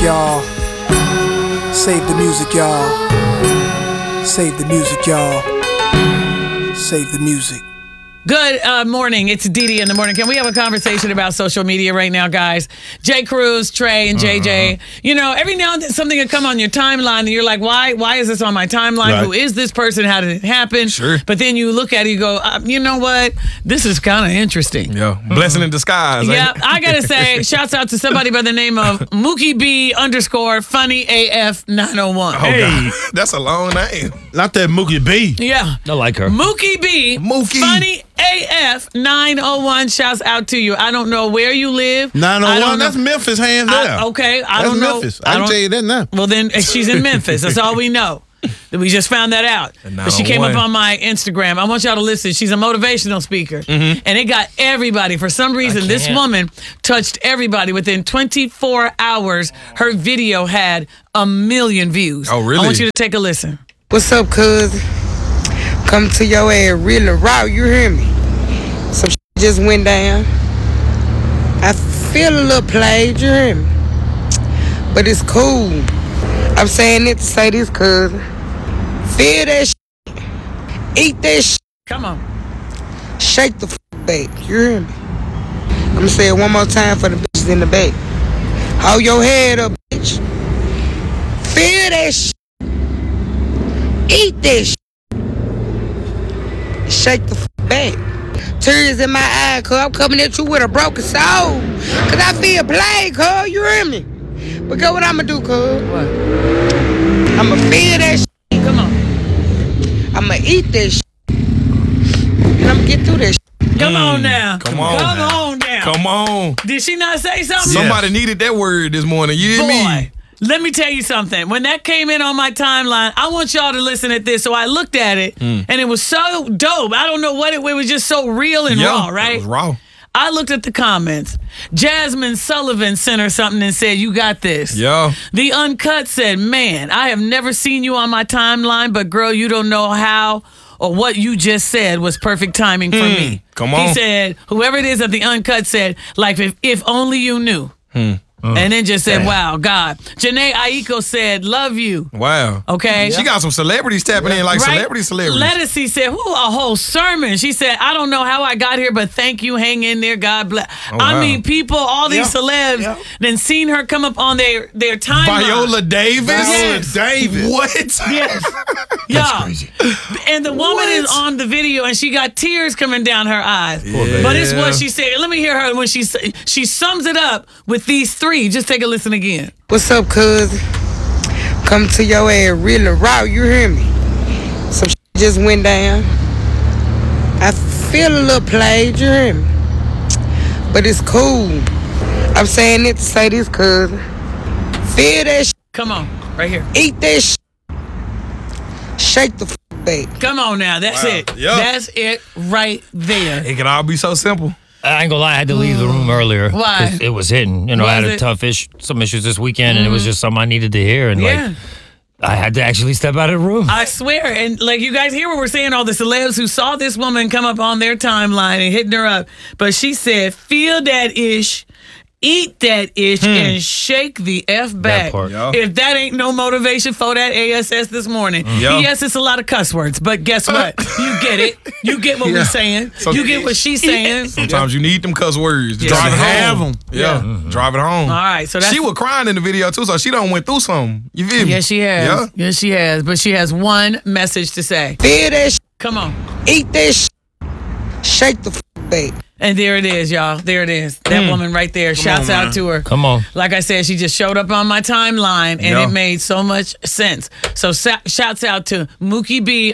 y'all. Save the music, y'all. Save the music, y'all. Save the music. Good morning. It's Didi in the morning. Can we have a conversation about social media right now, guys? J. Cruz, Trey, and JJ. You know, every now and then something will come on your timeline and you're like, why is this on my timeline? Right. Who is this person? How did it happen? Sure. But then you look at it, you go, you know what? This is kind of interesting. Yeah. Blessing in disguise. Yeah, I got to say, shouts out to somebody by the name of Mookie B _funnyAF 901. Oh, God. That's a long name. Not that Mookie B. Yeah. I like her. Mookie B. Mookie. Funny AF 901. Shouts out to you. I don't know where you live. 901, that's Memphis, hands down. Okay, I That's don't know. Memphis. I can tell you that now. Well, then she's in Memphis. That's all we know. We just found that out. But she came up on my Instagram. I want y'all to listen. She's a motivational speaker. And it got everybody. For some reason, this woman touched everybody. Within 24 hours, her video had 1 million views. Oh, really? I want you to take a listen. What's up, cuz? Come to your ass really raw, you hear me? Some shit just went down. I feel a little played, you hear me? But it's cool. I'm saying it to say this, cuz. Feel that shit. Eat that shit. Come on. Shake the back, you hear me? I'm gonna say it one more time for the bitches in the back. Hold your head up, bitch. Feel that shit. Eat that shit. Shake the back. Tears in my eye, cuz I'm coming at you with a broken soul. Cause I feel played, cuz, you hear me? But guess what I'ma do, cuz? What? I'ma feel that shit. Come on. I'ma eat that shit. And I'ma get through that shit. Come on now. Come on. Come on now. Come on. Did she not say something? Somebody needed that word this morning. You hear me? Boy, let me tell you something. When that came in on my timeline, I want y'all to listen at this. So I looked at it, and it was so dope. I don't know what it was, just so real and raw, right? It was raw. I looked at the comments. Jasmine Sullivan sent her something and said, "You got this." Yeah. The Uncut said, "Man, I have never seen you on my timeline, but girl, you don't know how or what you just said was perfect timing for me." Come on. He said, whoever it is at the Uncut said, like, if only you knew. And then just said, wow, God. Janae Aiko said, love you. Wow. Okay. She got some celebrities tapping in, like celebrities. Lettucey said, a whole sermon. She said, I don't know how I got here, but thank you. Hang in there. God bless. Oh, I wow. mean, people, all these celebs, then seen her come up on their timeline. Viola Davis? Yes. David. What? Yes. Yeah. And the woman is on the video and she got tears coming down her eyes. Yeah. But it's what she said. Let me hear her when she sums it up with these three. Just take a listen again. What's up, cuz? Come to your ass really raw, you hear me? Some shit just went down. I feel a little played, you hear me? But it's cool. I'm saying it to say this, cuz. Feel that shit. Come on, right here. Eat that shit. Shake the back. Come on now, that's it. Yeah. That's it right there. It can all be so simple. I ain't gonna lie, I had to leave the room earlier. Why? 'Cause it was hitting. You know, I had some issues this weekend, and it was just something I needed to hear. And Yeah. I had to actually step out of the room. I swear, and like you guys hear what we're saying, all the celebs who saw this woman come up on their timeline and hitting her up. But she said, feel that ish, eat that ish, and shake the F back. part. Yeah. If that ain't no motivation for that ASS this morning. Yeah. Yes, it's a lot of cuss words, but guess what? You get it. You get what we're saying. So- You get what she's saying. Sometimes you need them cuss words to Yeah. drive it Have home. 'em. Yeah. Drive it home. All right, so that's... She was crying in the video too, so she done went through something. You feel me? Yes, she has. Yeah. Yes, she has. But she has one message to say. Feel that shit. Come on. Eat that shit. Shake the back. And there it is, y'all. There it is. That woman right there. Shouts out to her. Come on. Like I said, she just showed up on my timeline, and Yeah. it made so much sense. So shouts out to Mookie B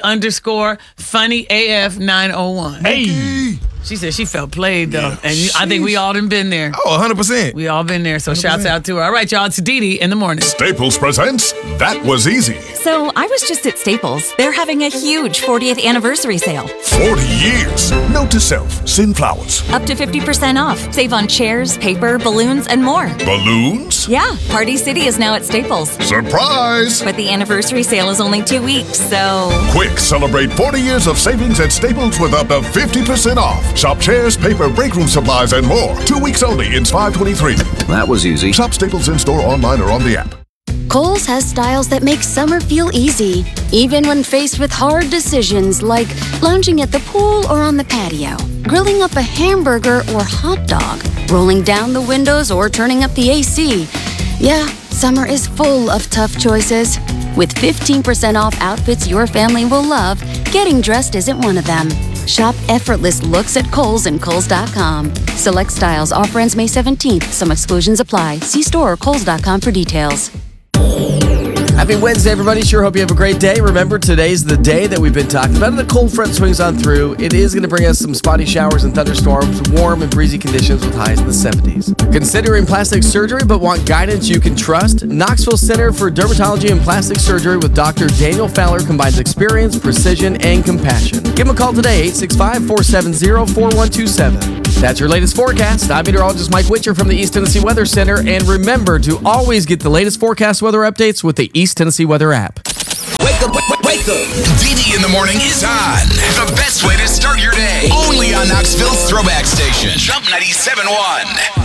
_funnyAF 901. Hey. She said she felt played, though. And I think we all done been there. Oh, 100%. We all been there. So shouts out to her. All right, y'all. It's Didi in the morning. Staples presents That Was Easy. So I was just at Staples. They're having a huge 40th anniversary sale. 40 years. Note to self, send flowers. Up to 50% off. Save on chairs, paper, balloons, and more. Balloons? Yeah, Party City is now at Staples. Surprise! But the anniversary sale is only 2 weeks, so... Quick, celebrate 40 years of savings at Staples with up to 50% off. Shop chairs, paper, break room supplies, and more. 2 weeks only in 523. That was easy. Shop Staples in-store, online, or on the app. Kohl's has styles that make summer feel easy, even when faced with hard decisions like lounging at the pool or on the patio, grilling up a hamburger or hot dog, rolling down the windows or turning up the AC. Yeah, summer is full of tough choices. With 15% off outfits your family will love, getting dressed isn't one of them. Shop effortless looks at Kohl's and Kohl's.com. Select styles. Offer ends May 17th. Some exclusions apply. See store or Kohl's.com for details. Happy Wednesday, everybody. Sure hope you have a great day. Remember, today's the day that we've been talking about. The cold front swings on through. It is going to bring us some spotty showers and thunderstorms, warm and breezy conditions with highs in the 70s. Considering plastic surgery but want guidance you can trust? Knoxville Center for Dermatology and Plastic Surgery with Dr. Daniel Fowler combines experience, precision, and compassion. Give him a call today, 865-470-4127. That's your latest forecast. I'm meteorologist Mike Witcher from the East Tennessee Weather Center. And remember to always get the latest forecast weather updates with the East Tennessee Weather app. Wake up. DD in the morning is on. The best way to start your day. Only on Knoxville's Throwback Station. Jump 97.1.